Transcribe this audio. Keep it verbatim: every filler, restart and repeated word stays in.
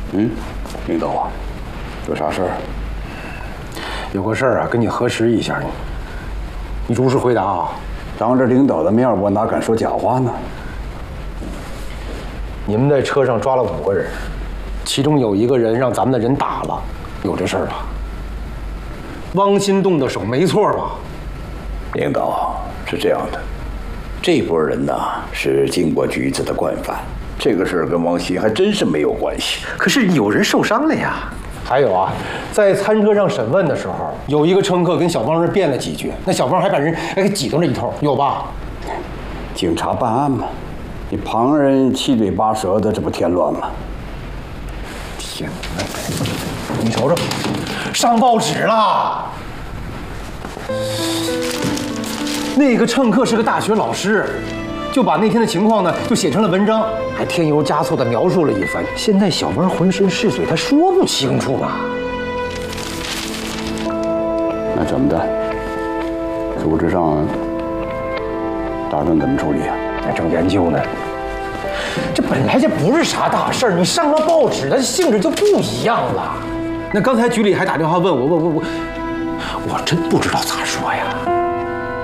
嗯，领导啊，有啥事儿？ 有个事儿啊，跟你核实一下，你你如实回答啊。 当着领导的面，我哪敢说假话呢？ 你们在车上抓了五个人，其中有一个人让咱们的人打了，有这事儿吧？汪新动的手没错吧？ 领导，是这样的，这波人呐是经过局子的惯犯，这个事儿跟汪鑫还真是没有关系。 可是有人受伤了呀。还有啊，在餐车上审问的时候，有一个乘客跟小汪这辩了几句，那小汪还把人还给挤到了一头，有吧？ 警察办案嘛，你旁人七嘴八舌的，这不添乱吗？ 天哪！你瞅瞅，上报纸了。那个乘客是个大学老师，就把那天的情况呢，就写成了文章，还添油加醋的描述了一番。现在小汪浑身是水，他说不清楚啊。 那怎么的？组织上打算怎么处理啊？ 还正研究呢。这本来就不是啥大事儿，你上了报纸，它性质就不一样了。那刚才局里还打电话问我，我我我，我真不知道咋说呀。